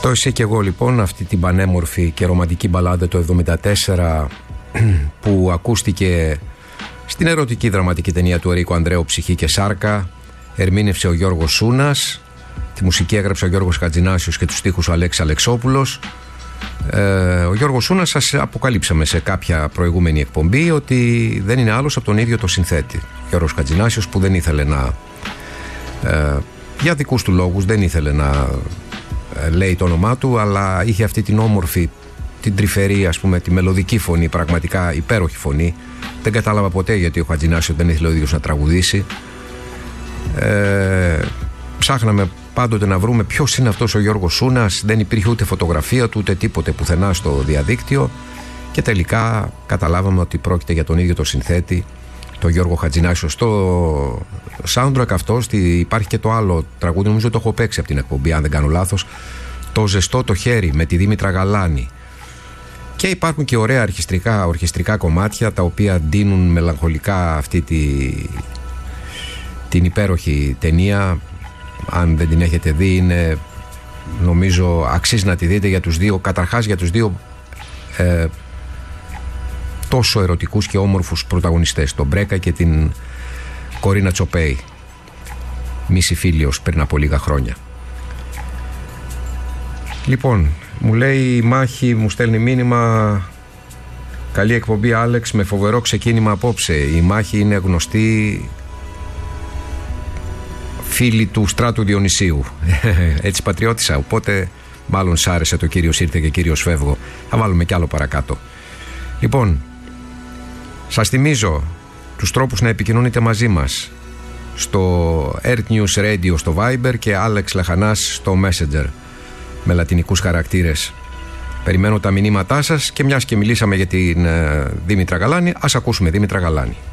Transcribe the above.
Το «Εσύ και εγώ» λοιπόν, αυτή την πανέμορφη και ρομαντική μπαλάντα το 1974 που ακούστηκε στην ερωτική δραματική ταινία του Ερίκο Ανδρέου «Ψυχή και Σάρκα», ερμήνευσε ο Γιώργος Σούνας, τη μουσική έγραψε ο Γιώργος Χατζηνάσιος και τους στίχους ο Αλέξης Αλεξόπουλος. Ο Γιώργος Σούνας, σας αποκαλύψαμε σε κάποια προηγούμενη εκπομπή ότι δεν είναι άλλος από τον ίδιο το συνθέτη. Ο Γιώργος Χατζηνάσιος, που δεν ήθελε να, για δικούς του λόγους, δεν ήθελε να λέει το όνομά του, αλλά είχε αυτή την όμορφη, την τρυφερή, ας πούμε, τη μελωδική φωνή, πραγματικά υπέροχη φωνή. Δεν κατάλαβα ποτέ γιατί ο Χατζηνάσιος δεν ήθελε ο ίδιος να τραγουδήσει. Ψάχναμε πάντοτε να βρούμε ποιος είναι αυτός ο Γιώργος Σούνας. Δεν υπήρχε ούτε φωτογραφία του ούτε τίποτε πουθενά στο διαδίκτυο, και τελικά καταλάβαμε ότι πρόκειται για τον ίδιο το συνθέτη, τον Γιώργο Χατζηνάσιο. Στο soundtrack αυτό υπάρχει και το άλλο τραγούδι, νομίζω το έχω παίξει από την εκπομπή αν δεν κάνω λάθος, το «Ζεστό το χέρι» με τη Δήμητρα Γαλάνη. Και υπάρχουν και ωραία ορχιστρικά κομμάτια τα οποία ντύνουν μελαγχολικά αυτή την υπέροχη ταινία. Αν δεν την έχετε δει, είναι, νομίζω αξίζει να τη δείτε για τους δύο, καταρχάς για τους δύο τόσο ερωτικούς και όμορφους πρωταγωνιστές, τον Μπρέκα και την Κορίνα Τσοπέη, μίση φίλιος πριν από λίγα χρόνια. Λοιπόν, μου λέει η Μάχη, μου στέλνει μήνυμα: καλή εκπομπή Άλεξ, με φοβερό ξεκίνημα απόψε. Η Μάχη είναι γνωστή φίλη του Στράτου Διονυσίου, έτσι πατριώτησα, οπότε μάλλον σ' άρεσε το «Κύριος ήρθε και Κύριος φεύγω». Θα βάλουμε κι άλλο παρακάτω. Λοιπόν, σας θυμίζω τους τρόπους να επικοινωνείτε μαζί μας στο Earth News Radio στο Viber και Άλεξ Λαχανάς στο Messenger με λατινικούς χαρακτήρες. Περιμένω τα μηνύματά σας, και μιας και μιλήσαμε για την Δήμητρα Γαλάνη, ας ακούσουμε Δήμητρα Γαλάνη.